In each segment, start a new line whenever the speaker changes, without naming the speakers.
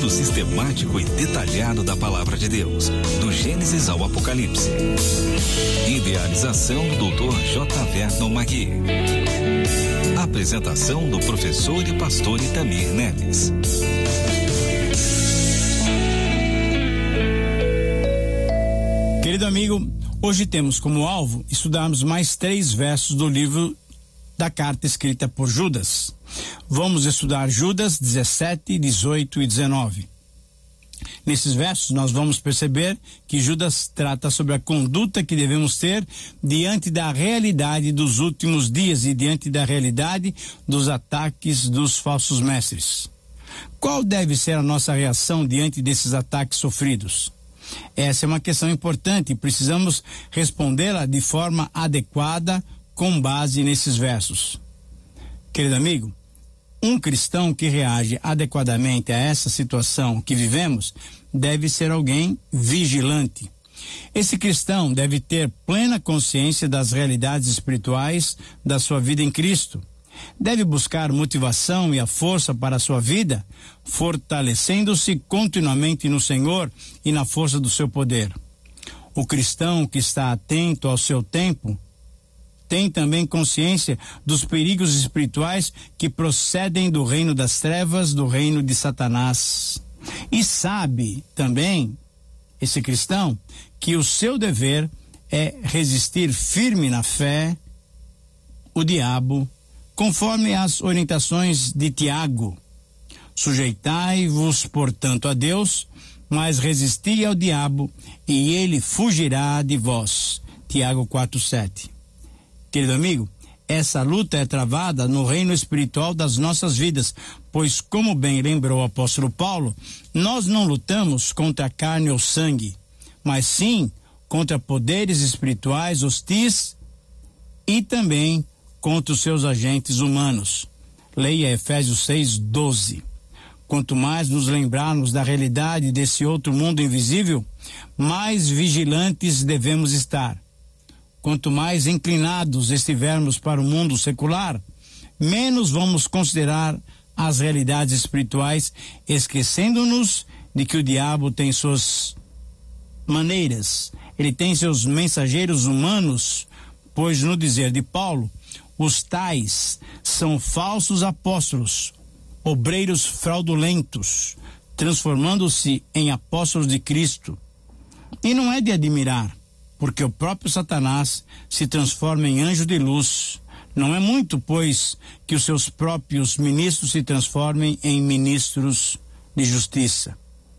estudo sistemático e detalhado da Palavra de Deus, do Gênesis ao Apocalipse. Idealização do Dr. J. Vernon Magui. Apresentação do professor e pastor Itamir Neves.
Querido amigo, hoje temos como alvo estudarmos mais 3 versos do livro da carta escrita por Judas. Vamos estudar Judas 17, 18 e 19. Nesses versos nós vamos perceber que Judas trata sobre a conduta que devemos ter diante da realidade dos últimos dias e diante da realidade dos ataques dos falsos mestres. Qual deve ser a nossa reação diante desses ataques sofridos? Essa é uma questão importante e precisamos respondê-la de forma adequada com base nesses versos. Querido amigo, um cristão que reage adequadamente a essa situação que vivemos deve ser alguém vigilante. Esse cristão deve ter plena consciência das realidades espirituais da sua vida em Cristo. Deve buscar motivação e a força para a sua vida, fortalecendo-se continuamente no Senhor e na força do seu poder. O cristão que está atento ao seu tempo tem também consciência dos perigos espirituais que procedem do reino das trevas, do reino de Satanás. E sabe também, esse cristão, que o seu dever é resistir firme na fé o diabo, conforme as orientações de Tiago. Sujeitai-vos, portanto, a Deus, mas resisti ao diabo, e ele fugirá de vós. Tiago 4:7. Querido amigo, essa luta é travada no reino espiritual das nossas vidas, pois, como bem lembrou o apóstolo Paulo, nós não lutamos contra a carne ou sangue, mas sim contra poderes espirituais hostis e também contra os seus agentes humanos. Leia Efésios 6:12. Quanto mais nos lembrarmos da realidade desse outro mundo invisível, mais vigilantes devemos estar. Quanto mais inclinados estivermos para o mundo secular, menos vamos considerar as realidades espirituais, esquecendo-nos de que o diabo tem suas maneiras, ele tem seus mensageiros humanos, pois no dizer de Paulo, os tais são falsos apóstolos, obreiros fraudulentos, transformando-se em apóstolos de Cristo. E não é de admirar, porque o próprio Satanás se transforma em anjo de luz. Não é muito, pois, que os seus próprios ministros se transformem em ministros de justiça.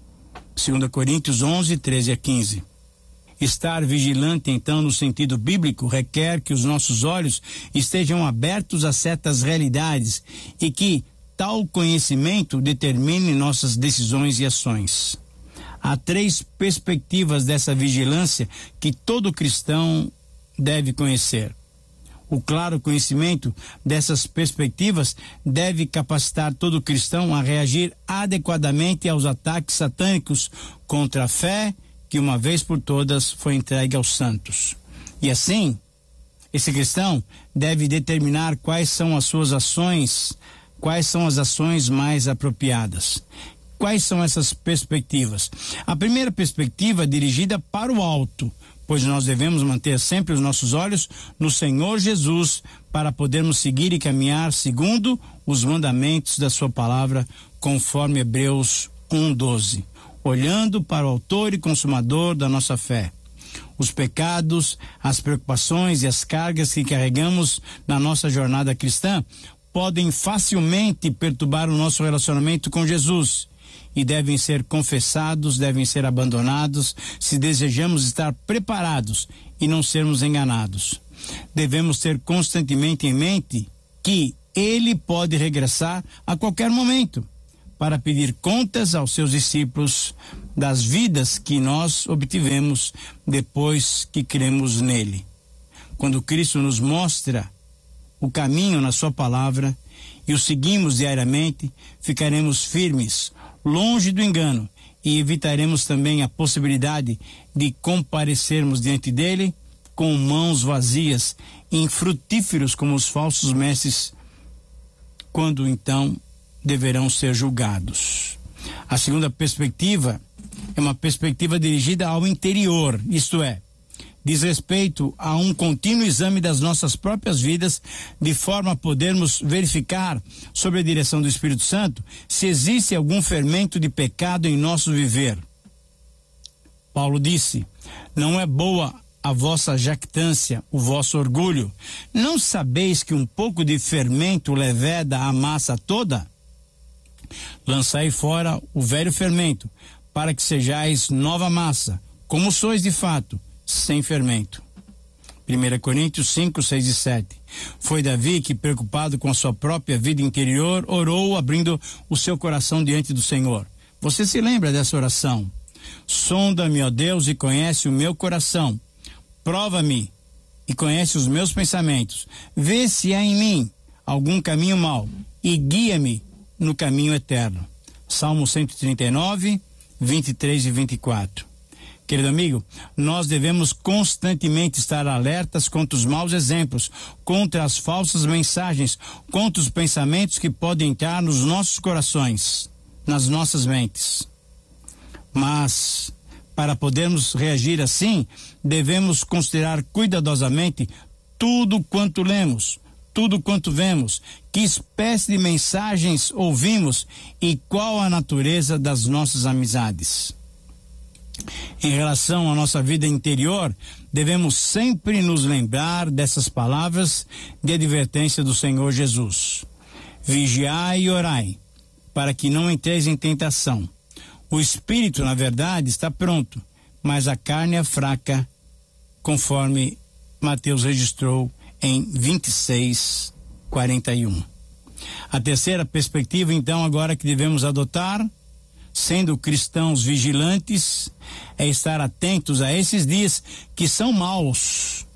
2 Coríntios 11, 13 a 15. Estar vigilante, então, no sentido bíblico, requer que os nossos olhos estejam abertos a certas realidades e que tal conhecimento determine nossas decisões e ações. Há 3 perspectivas dessa vigilância que todo cristão deve conhecer. O claro conhecimento dessas perspectivas deve capacitar todo cristão a reagir adequadamente aos ataques satânicos contra a fé que uma vez por todas foi entregue aos santos. E assim, esse cristão deve determinar quais são as suas ações, quais são as ações mais apropriadas. Quais são essas perspectivas? A primeira perspectiva é dirigida para o alto, pois nós devemos manter sempre os nossos olhos no Senhor Jesus para podermos seguir e caminhar segundo os mandamentos da sua palavra, conforme Hebreus 1:12. Olhando para o autor e consumador da nossa fé. Os pecados, as preocupações e as cargas que carregamos na nossa jornada cristã podem facilmente perturbar o nosso relacionamento com Jesus e devem ser confessados, devem ser abandonados, se desejamos estar preparados e não sermos enganados. Devemos ter constantemente em mente que ele pode regressar a qualquer momento para pedir contas aos seus discípulos das vidas que nós obtivemos depois que cremos nele. Quando Cristo nos mostra o caminho na sua palavra e o seguimos diariamente, ficaremos firmes, longe do engano, e evitaremos também a possibilidade de comparecermos diante dele com mãos vazias, infrutíferos como os falsos mestres, quando então deverão ser julgados. A segunda perspectiva é uma perspectiva dirigida ao interior, isto é, diz respeito a um contínuo exame das nossas próprias vidas, de forma a podermos verificar, sob a direção do Espírito Santo, se existe algum fermento de pecado em nosso viver. Paulo disse: não é boa a vossa jactância, o vosso orgulho. Não sabeis que um pouco de fermento leveda a massa toda? Lançai fora o velho fermento, para que sejais nova massa, como sois de fato, sem fermento. 1 Coríntios 5, 6 e 7. Foi Davi que, preocupado com a sua própria vida interior, orou abrindo o seu coração diante do Senhor. Você se lembra dessa oração? Sonda-me, ó Deus, e conhece o meu coração. Prova-me e conhece os meus pensamentos. Vê se há em mim algum caminho mau e guia-me no caminho eterno. Salmo 139, 23 e 24. Querido amigo, nós devemos constantemente estar alertas contra os maus exemplos, contra as falsas mensagens, contra os pensamentos que podem entrar nos nossos corações, nas nossas mentes. Mas, para podermos reagir assim, devemos considerar cuidadosamente tudo quanto lemos, tudo quanto vemos, que espécie de mensagens ouvimos e qual a natureza das nossas amizades. Em relação à nossa vida interior, devemos sempre nos lembrar dessas palavras de advertência do Senhor Jesus. Vigiai e orai, para que não entreis em tentação. O espírito, na verdade, está pronto, mas a carne é fraca, conforme Mateus registrou em 26, 41. A terceira perspectiva, então, agora que devemos adotar, sendo cristãos vigilantes, é estar atentos a esses dias que são maus.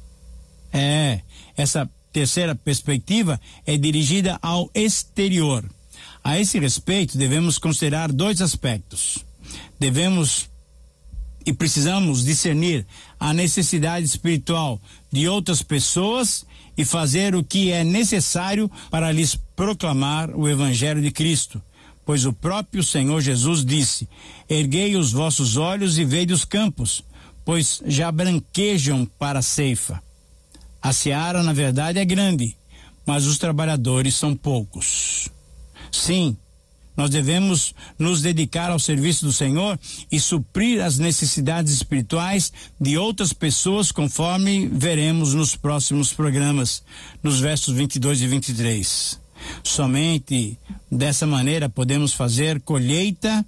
Essa terceira perspectiva é dirigida ao exterior. A esse respeito, devemos considerar dois aspectos. Devemos e precisamos discernir a necessidade espiritual de outras pessoas e fazer o que é necessário para lhes proclamar o Evangelho de Cristo. Pois o próprio Senhor Jesus disse: erguei os vossos olhos e vede os campos, pois já branquejam para a ceifa. A seara, na verdade, é grande, mas os trabalhadores são poucos. Sim, nós devemos nos dedicar ao serviço do Senhor e suprir as necessidades espirituais de outras pessoas, conforme veremos nos próximos programas, nos versos 22 e 23. Somente dessa maneira podemos fazer colheita,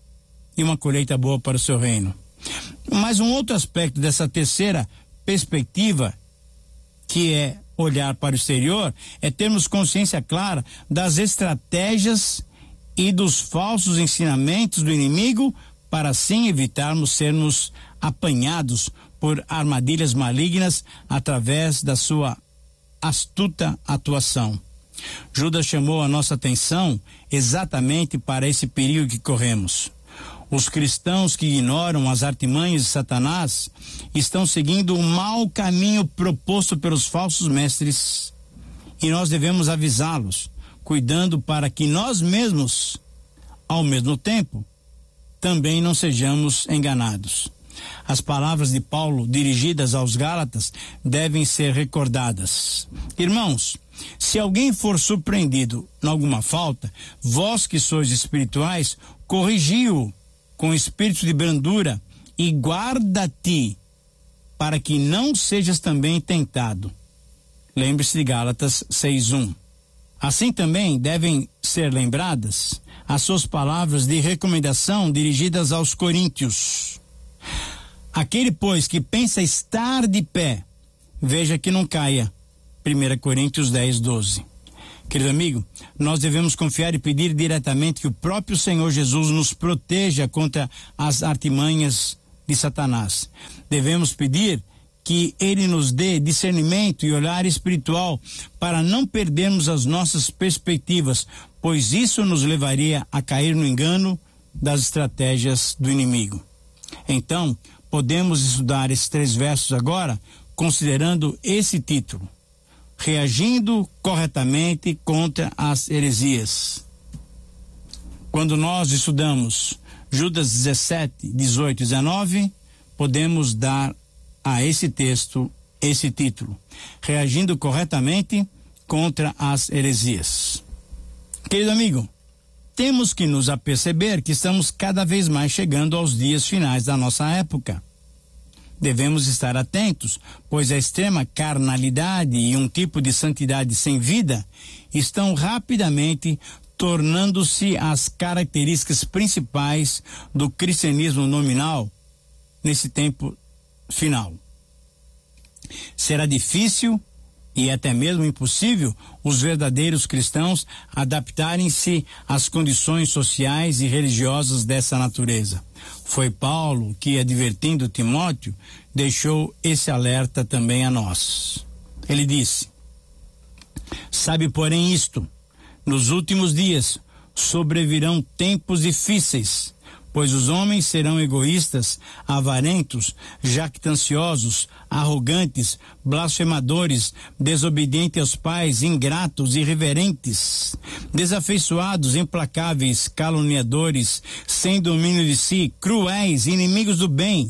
e uma colheita boa para o seu reino. Mas um outro aspecto dessa terceira perspectiva, que é olhar para o exterior, é termos consciência clara das estratégias e dos falsos ensinamentos do inimigo, para assim evitarmos sermos apanhados por armadilhas malignas através da sua astuta atuação. Judas chamou a nossa atenção exatamente para esse perigo que corremos. Os cristãos que ignoram as artimanhas de Satanás estão seguindo o mau caminho proposto pelos falsos mestres, e nós devemos avisá-los, cuidando para que nós mesmos, ao mesmo tempo, também não sejamos enganados. As palavras de Paulo dirigidas aos Gálatas devem ser recordadas. Irmãos, se alguém for surpreendido em alguma falta, vós que sois espirituais, corrigi-o com espírito de brandura e guarda-te, para que não sejas também tentado. Lembre-se de Gálatas 6:1. Assim também devem ser lembradas as suas palavras de recomendação dirigidas aos coríntios. Aquele, pois, que pensa estar de pé, veja que não caia. 1 Coríntios 10:12. Querido amigo, nós devemos confiar e pedir diretamente que o próprio Senhor Jesus nos proteja contra as artimanhas de Satanás. Devemos pedir que Ele nos dê discernimento e olhar espiritual para não perdermos as nossas perspectivas, pois isso nos levaria a cair no engano das estratégias do inimigo. Então, podemos estudar esses 3 versos agora, considerando esse título: reagindo corretamente contra as heresias. Quando nós estudamos Judas 17, 18 e 19, podemos dar a esse texto esse título: Reagindo corretamente contra as heresias. Querido amigo, temos que nos aperceber que estamos cada vez mais chegando aos dias finais da nossa época. Devemos estar atentos, pois a extrema carnalidade e um tipo de santidade sem vida estão rapidamente tornando-se as características principais do cristianismo nominal nesse tempo final. Será difícil e até mesmo impossível os verdadeiros cristãos adaptarem-se às condições sociais e religiosas dessa natureza. Foi Paulo que, advertindo Timóteo, deixou esse alerta também a nós. Ele disse: sabe, porém, isto: nos últimos dias sobrevirão tempos difíceis, pois os homens serão egoístas, avarentos, jactanciosos, arrogantes, blasfemadores, desobedientes aos pais, ingratos, irreverentes, desafeiçoados, implacáveis, caluniadores, sem domínio de si, cruéis, inimigos do bem,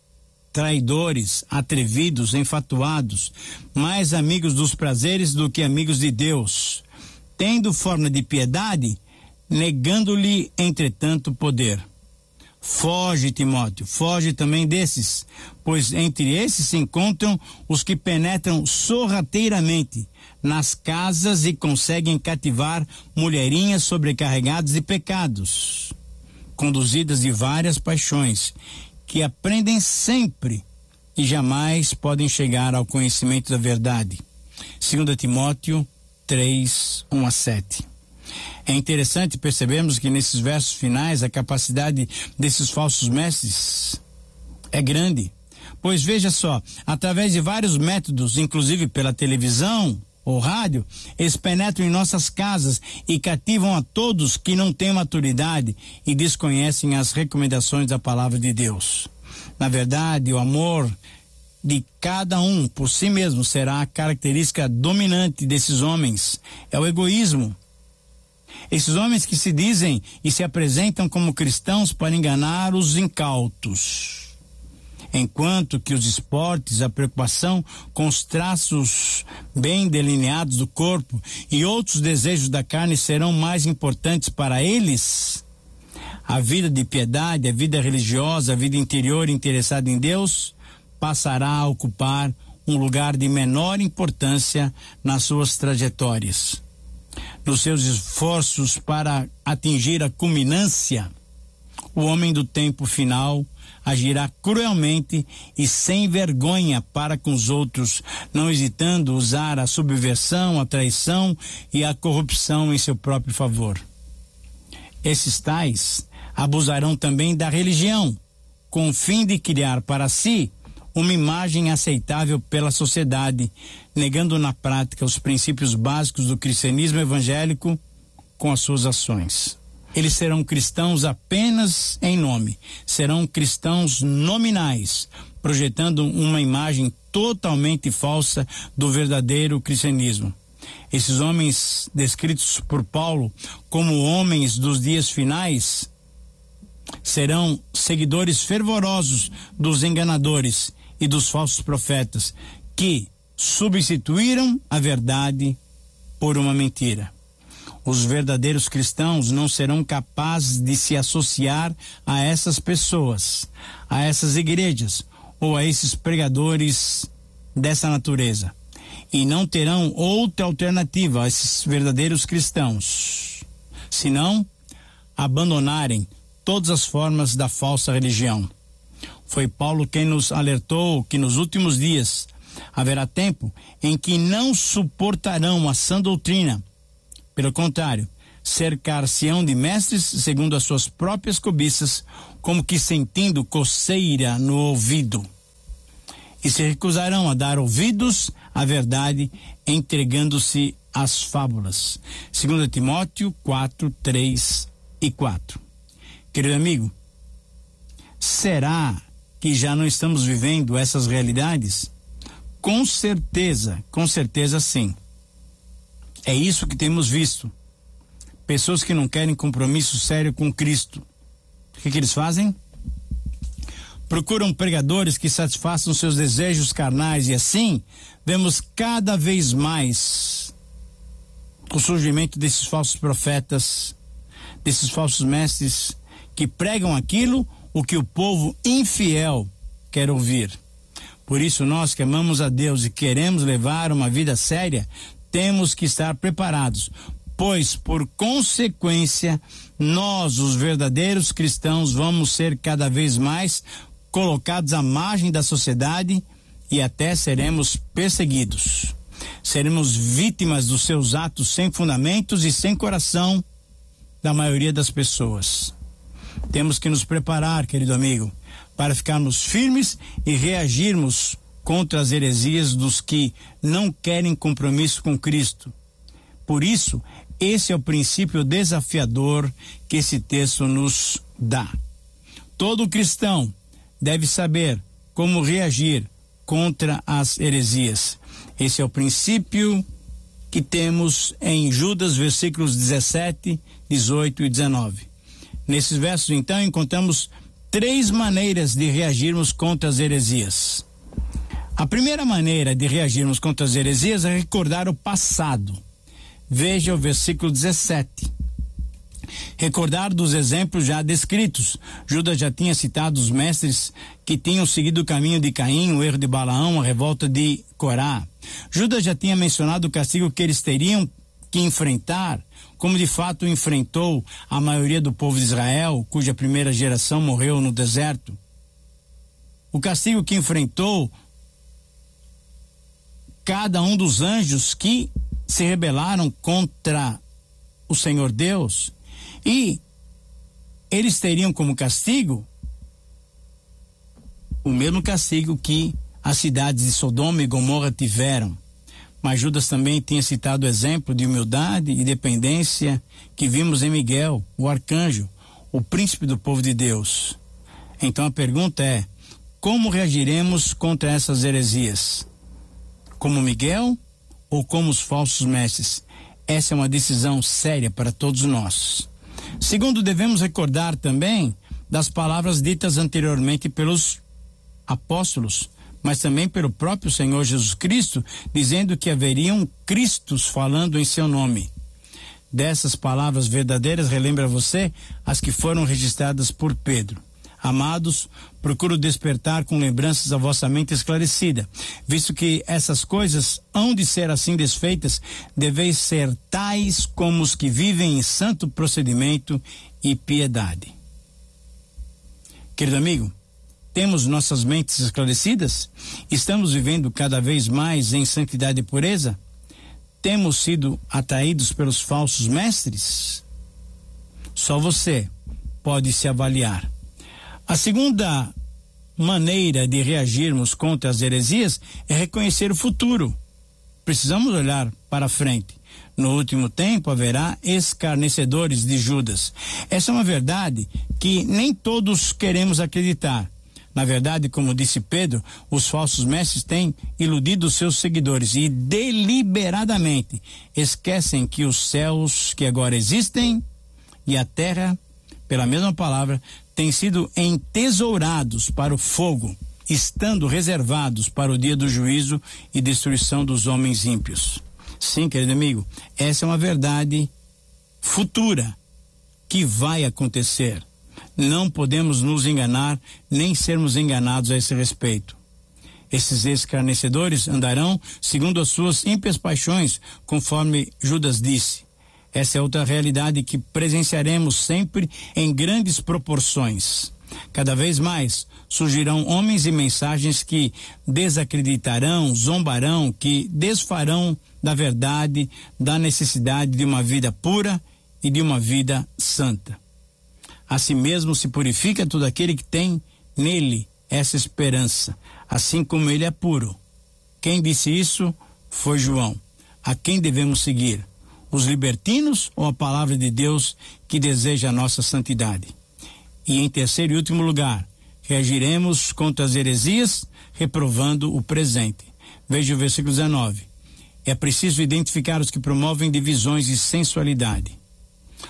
traidores, atrevidos, enfatuados, mais amigos dos prazeres do que amigos de Deus, tendo forma de piedade, negando-lhe, entretanto, poder. Foge, Timóteo, foge também desses, pois entre esses se encontram os que penetram sorrateiramente nas casas e conseguem cativar mulherinhas sobrecarregadas de pecados, conduzidas de várias paixões, que aprendem sempre e jamais podem chegar ao conhecimento da verdade. 2 Timóteo 3, 1 a 7. É interessante percebermos que nesses versos finais a capacidade desses falsos mestres é grande. Pois veja só, através de vários métodos, inclusive pela televisão ou rádio, eles penetram em nossas casas e cativam a todos que não têm maturidade e desconhecem as recomendações da palavra de Deus. Na verdade, o amor de cada um por si mesmo será a característica dominante desses homens. É o egoísmo. Esses homens que se dizem e se apresentam como cristãos para enganar os incautos. Enquanto que os esportes, a preocupação com os traços bem delineados do corpo e outros desejos da carne serão mais importantes para eles, a vida de piedade, a vida religiosa, a vida interior interessada em Deus passará a ocupar um lugar de menor importância nas suas trajetórias. Nos seus esforços para atingir a culminância, o homem do tempo final agirá cruelmente e sem vergonha para com os outros, não hesitando usar a subversão, a traição e a corrupção em seu próprio favor. Esses tais abusarão também da religião, com o fim de criar para si uma imagem aceitável pela sociedade, negando na prática os princípios básicos do cristianismo evangélico com as suas ações. Eles serão cristãos apenas em nome, serão cristãos nominais, projetando uma imagem totalmente falsa do verdadeiro cristianismo. Esses homens descritos por Paulo como homens dos dias finais serão seguidores fervorosos dos enganadores e dos falsos profetas, que substituíram a verdade por uma mentira. Os verdadeiros cristãos não serão capazes de se associar a essas pessoas, a essas igrejas ou a esses pregadores dessa natureza, e não terão outra alternativa a esses verdadeiros cristãos, senão abandonarem todas as formas da falsa religião. Foi Paulo quem nos alertou que nos últimos dias haverá tempo em que não suportarão a sã doutrina. Pelo contrário, cercar-se-ão de mestres segundo as suas próprias cobiças, como que sentindo coceira no ouvido. E se recusarão a dar ouvidos à verdade, entregando-se às fábulas. 2 Timóteo 4, 3 e 4. Querido amigo, será que já não estamos vivendo essas realidades? Com certeza sim. É isso que temos visto. pessoas que não querem compromisso sério com Cristo. O que eles fazem? Procuram pregadores que satisfaçam seus desejos carnais, e assim vemos cada vez mais o surgimento desses falsos profetas, desses falsos mestres que pregam aquilo o que o povo infiel quer ouvir. Por isso, nós que amamos a Deus e queremos levar uma vida séria, temos que estar preparados, pois, por consequência, nós, os verdadeiros cristãos, vamos ser cada vez mais colocados à margem da sociedade e até seremos perseguidos. Seremos vítimas dos seus atos sem fundamentos e sem coração da maioria das pessoas. Temos que nos preparar, querido amigo, para ficarmos firmes e reagirmos contra as heresias dos que não querem compromisso com Cristo. Por isso, esse é o princípio desafiador que esse texto nos dá. Todo cristão deve saber como reagir contra as heresias. Esse é o princípio que temos em Judas, versículos 17, 18 e 19. Nesses versos, então, encontramos 3 maneiras de reagirmos contra as heresias. A primeira maneira de reagirmos contra as heresias é recordar o passado. Veja o versículo 17. Recordar dos exemplos já descritos. Judas já tinha citado os mestres que tinham seguido o caminho de Caim, o erro de Balaão, a revolta de Corá. Judas já tinha mencionado o castigo que eles teriam que enfrentar, como de fato enfrentou a maioria do povo de Israel, cuja primeira geração morreu no deserto. O castigo que enfrentou cada um dos anjos que se rebelaram contra o Senhor Deus. E eles teriam como castigo o mesmo castigo que as cidades de Sodoma e Gomorra tiveram. Mas Judas também tinha citado o exemplo de humildade e dependência que vimos em Miguel, o arcanjo, o príncipe do povo de Deus. Então a pergunta é: como reagiremos contra essas heresias? Como Miguel ou como os falsos mestres? Essa é uma decisão séria para todos nós. Segundo, devemos recordar também das palavras ditas anteriormente pelos apóstolos, mas também pelo próprio Senhor Jesus Cristo, dizendo que haveriam Cristos falando em seu nome. Dessas palavras verdadeiras, relembra você as que foram registradas por Pedro. Amados, procuro despertar com lembranças a vossa mente esclarecida, visto que essas coisas hão de ser assim desfeitas, deveis ser tais como os que vivem em santo procedimento e piedade. Querido amigo, temos nossas mentes esclarecidas? Estamos vivendo cada vez mais em santidade e pureza? Temos sido atraídos pelos falsos mestres? Só você pode se avaliar. A segunda maneira de reagirmos contra as heresias é reconhecer o futuro. Precisamos olhar para frente. No último tempo haverá escarnecedores de Judas. Essa é uma verdade que nem todos queremos acreditar. Na verdade, como disse Pedro, os falsos mestres têm iludido os seus seguidores e deliberadamente esquecem que os céus que agora existem e a terra, pela mesma palavra, têm sido entesourados para o fogo, estando reservados para o dia do juízo e destruição dos homens ímpios. Sim, querido amigo, essa é uma verdade futura que vai acontecer. Não podemos nos enganar, nem sermos enganados a esse respeito. Esses escarnecedores andarão segundo as suas ímpias paixões, conforme Judas disse. Essa é outra realidade que presenciaremos sempre em grandes proporções. Cada vez mais surgirão homens e mensagens que desacreditarão, zombarão, que desfarão da verdade, da necessidade de uma vida pura e de uma vida santa. Assim mesmo se purifica todo aquele que tem nele essa esperança, assim como ele é puro. Quem disse isso foi João. A quem devemos seguir? Os libertinos ou a palavra de Deus que deseja a nossa santidade? E em terceiro e último lugar, reagiremos contra as heresias, reprovando o presente. Veja o versículo 19. É preciso identificar os que promovem divisões e sensualidade.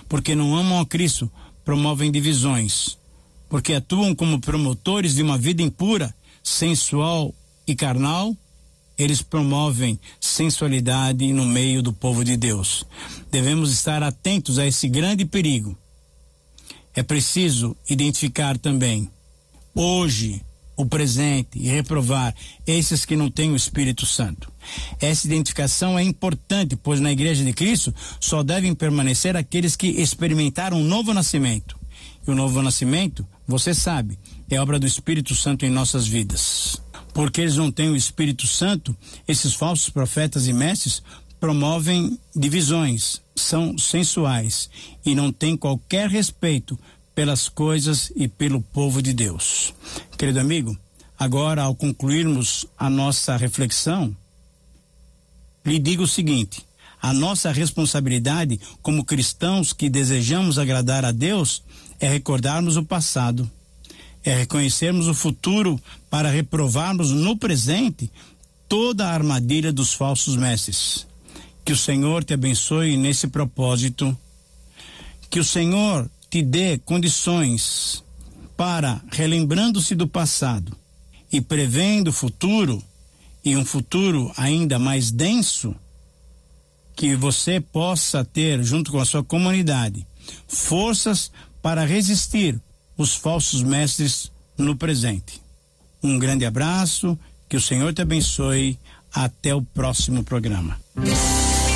porque não amam a Cristo, promovem divisões, porque atuam como promotores de uma vida impura, sensual e carnal. Eles promovem sensualidade no meio do povo de Deus. Devemos estar atentos a esse grande perigo. É preciso identificar também, hoje, o presente e reprovar esses que não têm o Espírito Santo. Essa identificação é importante, pois na Igreja de Cristo só devem permanecer aqueles que experimentaram um novo nascimento. E o novo nascimento, você sabe, é obra do Espírito Santo em nossas vidas. Porque eles não têm o Espírito Santo, esses falsos profetas e mestres promovem divisões, são sensuais e não têm qualquer respeito pelas coisas e pelo povo de Deus. Querido amigo, agora ao concluirmos a nossa reflexão, lhe digo o seguinte: a nossa responsabilidade como cristãos que desejamos agradar a Deus é recordarmos o passado, é reconhecermos o futuro para reprovarmos no presente toda a armadilha dos falsos mestres. Que o Senhor te abençoe nesse propósito, que o Senhor te dê condições para, relembrando-se do passado e prevendo o futuro, e um futuro ainda mais denso, que você possa ter, junto com a sua comunidade, forças para resistir os falsos mestres no presente. Um grande abraço, que o Senhor te abençoe, até o próximo programa.